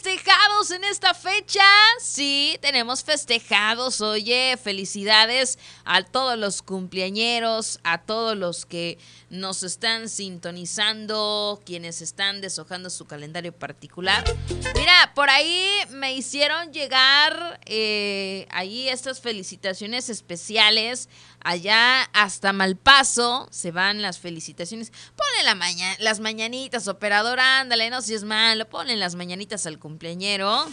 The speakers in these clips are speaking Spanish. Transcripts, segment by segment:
festejados en esta fecha. Sí, tenemos festejados. Oye, felicidades a todos los cumpleañeros, a todos los que nos están sintonizando, quienes están deshojando su calendario particular. Mira, por ahí me hicieron llegar ahí estas felicitaciones especiales. Allá hasta Malpaso se van las felicitaciones. Ponle las mañanitas, operador, ándale, no si es malo. Ponle las mañanitas al cumpleañero.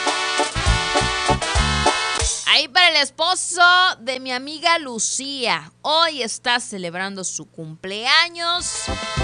Ahí para el esposo de mi amiga Lucía. Hoy está celebrando su cumpleaños.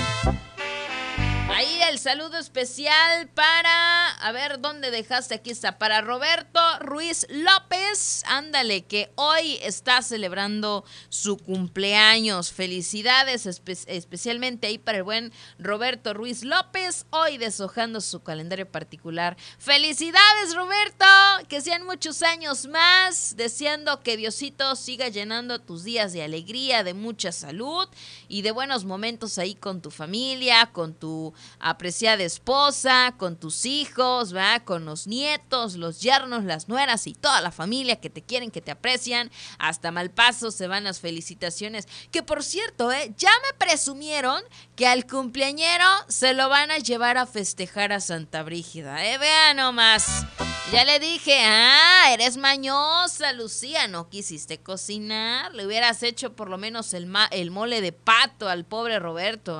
Ahí el saludo especial para, a ver, ¿dónde dejaste? Aquí está, para Roberto Ruiz López, ándale, que hoy está celebrando su cumpleaños. Felicidades especialmente ahí para el buen Roberto Ruiz López, hoy deshojando su calendario particular. Felicidades, Roberto, que sean muchos años más, deseando que Diosito siga llenando tus días de alegría, de mucha salud y de buenos momentos ahí con tu familia, con tu apreciada esposa, con tus hijos, ¿va? Con los nietos, los yernos, las nueras y toda la familia que te quieren, que te aprecian. Hasta Malpaso se van las felicitaciones. Que por cierto, ya me presumieron que al cumpleañero se lo van a llevar a festejar a Santa Brígida. Vean nomás. Ya le dije, eres mañosa, Lucía, no quisiste cocinar. Le hubieras hecho por lo menos el mole de pato al pobre Roberto,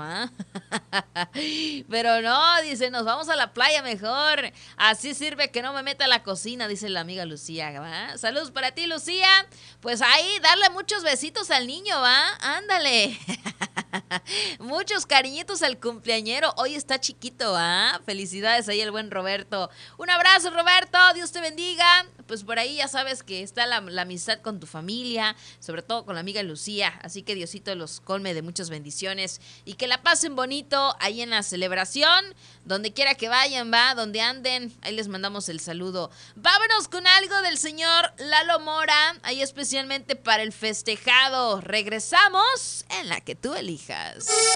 Pero no, dice, nos vamos a la playa mejor. Así sirve que no me meta a la cocina, dice la amiga Lucía, ¿va? Saludos para ti, Lucía. Pues ahí, darle muchos besitos al niño, ¿va? Ándale. Muchos cariñitos al cumpleañero. Hoy está chiquito, Felicidades ahí el buen Roberto. Un abrazo, Roberto. Dios te bendiga. Pues por ahí ya sabes que está la amistad con tu familia, sobre todo con la amiga Lucía. Así que Diosito los colme de muchas bendiciones y que la pasen bonito ahí en la celebración. Donde quiera que vayan, va, donde anden, ahí les mandamos el saludo. Vámonos con algo del señor Lalo Mora, ahí especialmente para el festejado. Regresamos en la que tú elijas.